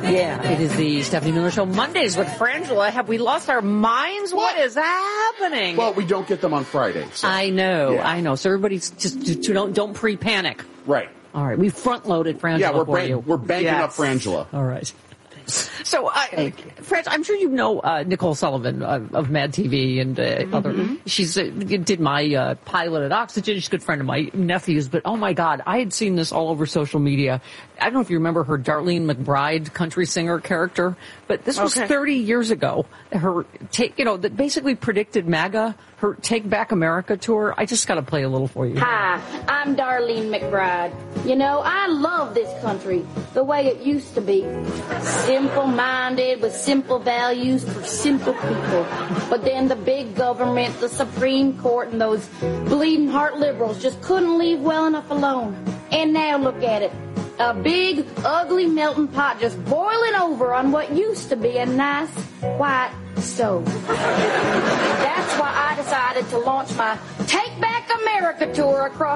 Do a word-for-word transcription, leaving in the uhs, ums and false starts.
Yeah, it is the Stephanie Miller Show. Mondays with Frangela. Have we lost our minds? What, what is happening? Well, we don't get them on Fridays. So. I know, yeah. I know. So everybody's just, just don't don't pre-panic. Right. All right, we front-loaded Frangela yeah, we're for bank, you. We're banking yes. up Frangela. All right. So, uh, Fred, I'm sure you know uh, Nicole Sullivan uh, of Mad T V and uh, mm-hmm. other. She's uh, did my uh, pilot at Oxygen. She's a good friend of my nephew's. But oh my God, I had seen this all over social media. I don't know if you remember her Darlene McBride country singer character, but this was okay. thirty years ago. Her take, you know, that basically predicted MAGA. Her Take Back America tour. I just got to play a little for you. Hi, I'm Darlene McBride. You know, I love this country the way it used to be. Simple-minded with simple values for simple people. But then the big government, the Supreme Court, and those bleeding heart liberals just couldn't leave well enough alone. And now look at it. A big, ugly melting pot just boiling over on what used to be a nice, white stove. That's why I decided to launch my Take Back America tour across